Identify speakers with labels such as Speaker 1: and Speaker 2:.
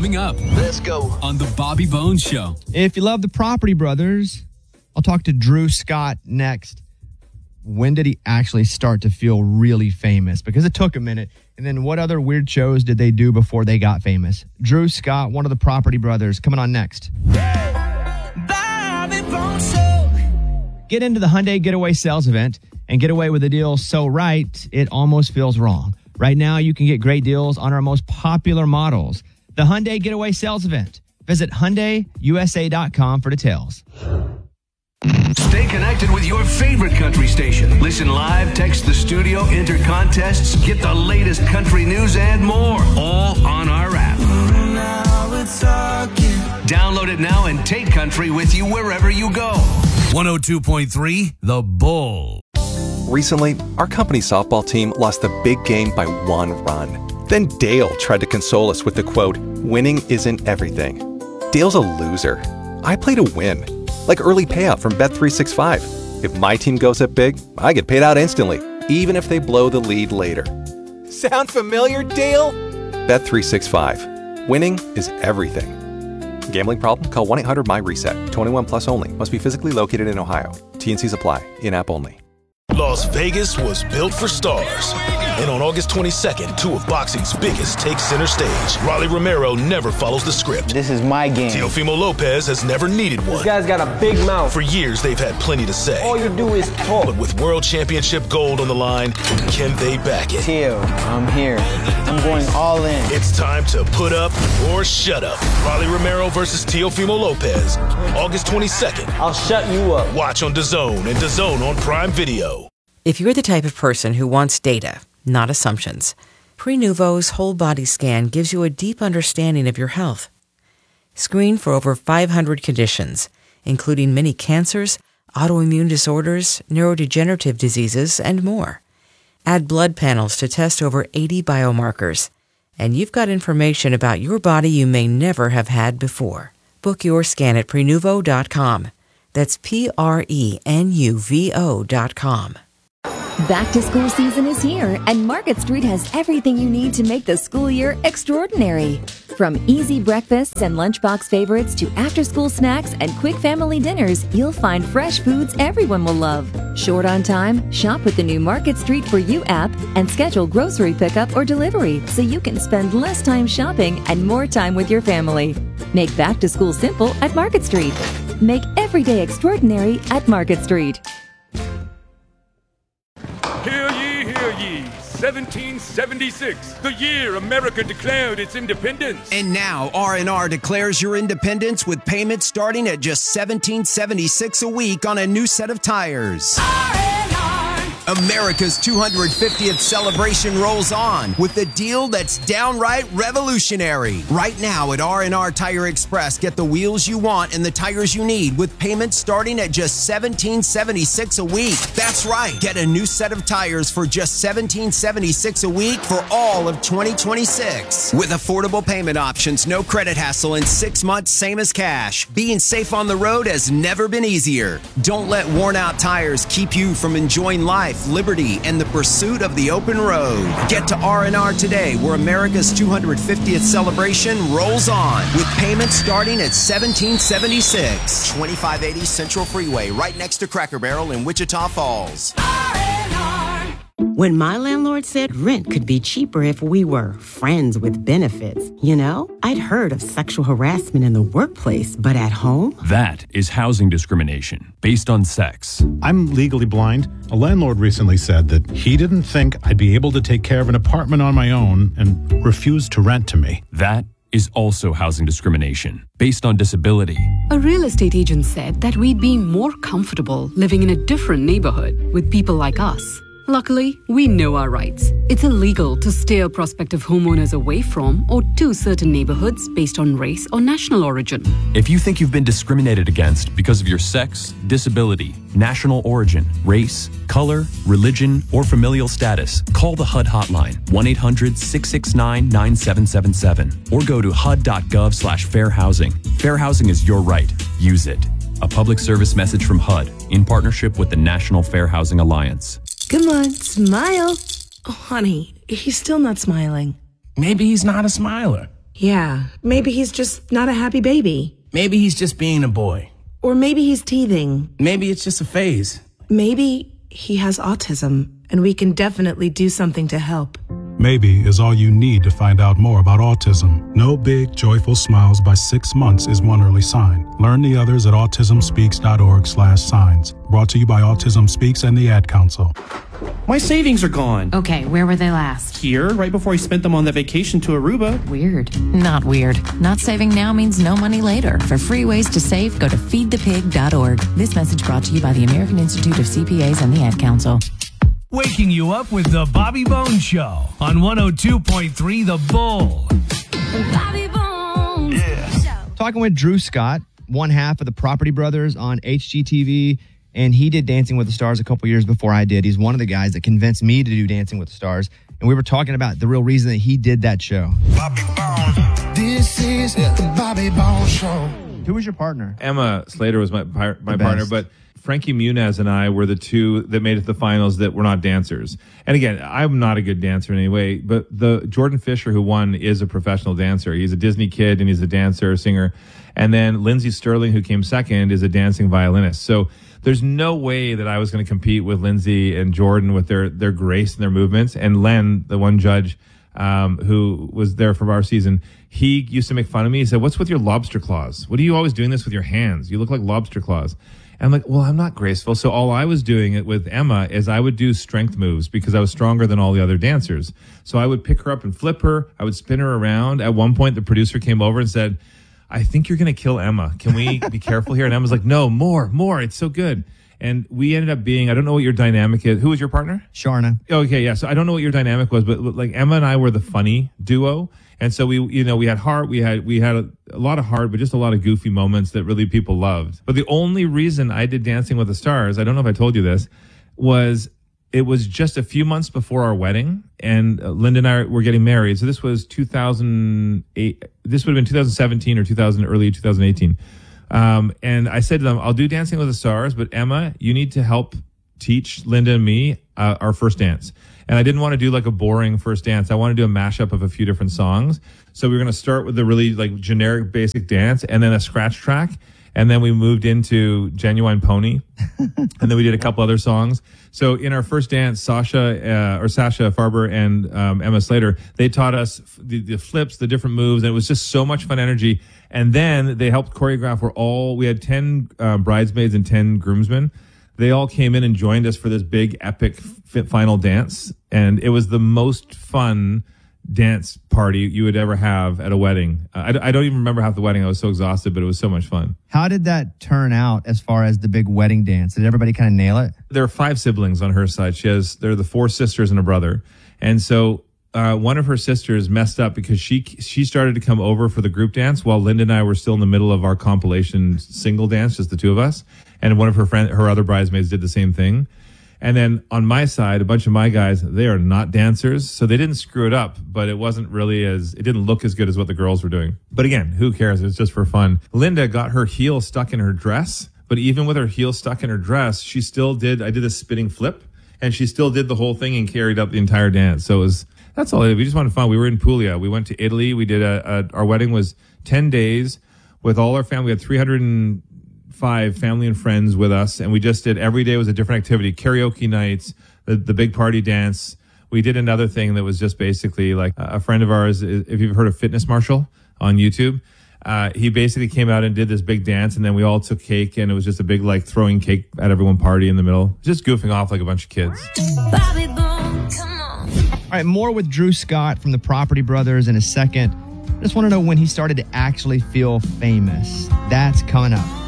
Speaker 1: Coming up.
Speaker 2: Let's go.
Speaker 1: On the Bobby Bones Show.
Speaker 3: If you love the Property Brothers, I'll talk to Drew Scott next. When did he actually start to feel really famous? Because it took a minute. And then what other weird shows did they do before they got famous? Drew Scott, one of the Property Brothers, coming on next.
Speaker 4: Bobby Bones Show.
Speaker 3: Get into the Hyundai Getaway Sales Event and get away with a deal so right, it almost feels wrong. Right now, you can get great deals on our most popular models. The Hyundai Getaway Sales Event. Visit HyundaiUSA.com for details.
Speaker 2: Stay connected with your favorite country station. Listen live, text the studio, enter contests, get the latest country news and more. All on our app.
Speaker 4: Now we're talking.
Speaker 2: Download it now and take country with you wherever you go.
Speaker 5: 102.3 The Bull.
Speaker 6: Recently, our company softball team lost the big game by 1 run. Then Dale tried to console us with the quote, "Winning isn't everything." Dale's a loser. I play to win. Like early payout from Bet365. If my team goes up big, I get paid out instantly, even if they blow the lead later. Sound familiar, Dale? Bet365. Winning is everything. Gambling problem? Call 1-800-MY-RESET. 21 plus only. Must be physically located in Ohio. T&Cs apply. In-app only.
Speaker 7: Las Vegas was built for stars. And on August 22nd, 2 of boxing's biggest take center stage. Rolly Romero never follows the script.
Speaker 8: This is my game.
Speaker 7: Teofimo Lopez has never needed one.
Speaker 8: This guy's got a big mouth.
Speaker 7: For years, they've had plenty to say.
Speaker 8: All you do is talk.
Speaker 7: But with World Championship gold on the line, can they back it?
Speaker 8: Teo, I'm here. I'm going all in.
Speaker 7: It's time to put up or shut up. Rolly Romero versus Teofimo Lopez. August 22nd.
Speaker 8: I'll shut you up.
Speaker 7: Watch on DAZN and DAZN on Prime Video.
Speaker 9: If you're the type of person who wants data, not assumptions, Prenuvo's whole body scan gives you a deep understanding of your health. Screen for over 500 conditions, including many cancers, autoimmune disorders, neurodegenerative diseases, and more. Add blood panels to test over 80 biomarkers, and you've got information about your body you may never have had before. Book your scan at Prenuvo.com. That's Prenuvo.com.
Speaker 10: Back to school season is here, and Market Street has everything you need to make the school year extraordinary. From easy breakfasts and lunchbox favorites to after-school snacks and quick family dinners, you'll find fresh foods everyone will love. Short on time? Shop with the new Market Street For You app and schedule grocery pickup or delivery so you can spend less time shopping and more time with your family. Make back to school simple at Market Street. Make every day extraordinary at Market Street.
Speaker 11: Hear ye, hear ye. 1776, the year America declared its independence.
Speaker 12: And now R&R declares your independence with payments starting at just $17.76 a week on a new set of tires. America's 250th celebration rolls on with a deal that's downright revolutionary. Right now at R&R Tire Express, get the wheels you want and the tires you need with payments starting at just $17.76 a week. That's right. Get a new set of tires for just $17.76 a week for all of 2026. With affordable payment options, no credit hassle, and 6 months same as cash. Being safe on the road has never been easier. Don't let worn out tires keep you from enjoying life, liberty, and the pursuit of the open road. Get to R&R today, where America's 250th celebration rolls on, with payments starting at $17.76. 2580 Central Freeway, right next to Cracker Barrel in Wichita Falls.
Speaker 13: When my landlord said rent could be cheaper if we were friends with benefits, you know, I'd heard of sexual harassment in the workplace, but at home?
Speaker 14: That is housing discrimination based on sex.
Speaker 15: I'm legally blind. A landlord recently said that he didn't think I'd be able to take care of an apartment on my own and refused to rent to me.
Speaker 14: That is also housing discrimination based on disability.
Speaker 16: A real estate agent said that we'd be more comfortable living in a different neighborhood with people like us. Luckily, we know our rights. It's illegal to steer prospective homeowners away from or to certain neighborhoods based on race or national origin.
Speaker 14: If you think you've been discriminated against because of your sex, disability, national origin, race, color, religion, or familial status, call the HUD hotline, 1-800-669-9777, or go to hud.gov/fair housing. Fair housing is your right. Use it. A public service message from HUD in partnership with the National Fair Housing Alliance.
Speaker 17: Come on, smile. Oh, honey, he's still not smiling.
Speaker 18: Maybe he's not a smiler.
Speaker 17: Yeah, maybe he's just not a happy baby.
Speaker 18: Maybe he's just being a boy.
Speaker 17: Or maybe he's teething.
Speaker 18: Maybe it's just a phase.
Speaker 17: Maybe he has autism, and we can definitely do something to help.
Speaker 15: Maybe is all you need to find out more about autism. No big, joyful smiles by 6 months is one early sign. Learn the others at autismspeaks.org/signs. Brought to you by Autism Speaks and the Ad Council.
Speaker 19: My savings are gone.
Speaker 20: Okay, where were they last?
Speaker 19: Here, right before I spent them on that vacation to Aruba.
Speaker 20: Weird. Not weird. Not saving now means no money later. For free ways to save, go to feedthepig.org. This message brought to you by the American Institute of CPAs and the Ad Council.
Speaker 5: Waking you up with the Bobby Bones Show on 102.3 The Bull.
Speaker 10: Bobby Bones.
Speaker 3: Yeah. Talking with Drew Scott, one half of the Property Brothers on HGTV, and he did Dancing with the Stars a couple years before I did. He's one of the guys that convinced me to do Dancing with the Stars, and we were talking about the real reason that he did that show.
Speaker 4: Bobby Bones. This is the Bobby Bones Show.
Speaker 3: Who was your partner?
Speaker 21: Emma Slater was my partner, but Frankie Muniz and I were the two that made it to the finals that were not dancers. And again, I'm not a good dancer in any way, but the Jordan Fisher who won is a professional dancer. He's a Disney kid and he's a dancer, singer. And then Lindsey Sterling, who came second, is a dancing violinist. So there's no way that I was going to compete with Lindsey and Jordan with their grace and their movements. And Len, the one judge who was there for our season, he used to make fun of me. He said, "What's with your lobster claws? What are you always doing this with your hands? You look like lobster claws." And I'm like, well, I'm not graceful. So all I was doing it with Emma is I would do strength moves because I was stronger than all the other dancers. So I would pick her up and flip her. I would spin her around. At one point, the producer came over and said, "I think you're going to kill Emma. Can we be careful here?" And Emma's like, "No, more. It's so good." And we ended up being, I don't know what your dynamic is. Who was your partner?
Speaker 3: Sharna.
Speaker 21: Okay, yeah. So I don't know what your dynamic was, but like Emma and I were the funny duo. And so we had heart, we had a lot of heart, but just a lot of goofy moments that really people loved. But the only reason I did Dancing with the Stars, I don't know if I told you this, was it was just a few months before our wedding, and Linda and I were getting married. So this was 2008. This would have been 2017 or early 2018. And I said to them, "I'll do Dancing with the Stars, but Emma, you need to help teach Linda and me our first dance." And I didn't want to do like a boring first dance. I wanted to do a mashup of a few different songs. So we were going to start with the really like generic basic dance and then a scratch track. And then we moved into Genuine Pony. And then we did a couple other songs. So in our first dance, Sasha Farber and Emma Slater, they taught us the flips, the different moves. And it was just so much fun energy. And then they helped choreograph. We had 10 bridesmaids and 10 groomsmen. They all came in and joined us for this big epic final dance. And it was the most fun dance party you would ever have at a wedding. I don't even remember half the wedding. I was so exhausted, but it was so much fun.
Speaker 3: How did that turn out as far as the big wedding dance? Did everybody kind of nail it?
Speaker 21: There are 5 siblings on her side. They're the 4 sisters and a brother. And so one of her sisters messed up because she started to come over for the group dance while Linda and I were still in the middle of our compilation single dance, just the two of us. And one of her other bridesmaids did the same thing. And then on my side, a bunch of my guys, they are not dancers, so they didn't screw it up, but it didn't look as good as what the girls were doing. But again, who cares? It's just for fun. Linda got her heel stuck in her dress, but even with her heel stuck in her dress, I did a spinning flip, and she still did the whole thing and carried up the entire dance. So that's all. We just wanted fun. We were in Puglia. We went to Italy. We did our wedding was 10 days with all our family. We had 305 family and friends with us, and we just did, every day was a different activity. Karaoke nights, the big party dance. We did another thing that was just basically like a friend of ours, if you've heard of Fitness Marshall on YouTube, he basically came out and did this big dance, and then we all took cake, and it was just a big like throwing cake at everyone party in the middle, just goofing off like a bunch of kids.
Speaker 10: Bobby Bone, come on.
Speaker 3: All right, more with Drew Scott from the Property Brothers in a second. I just want to know when he started to actually feel famous. That's coming up.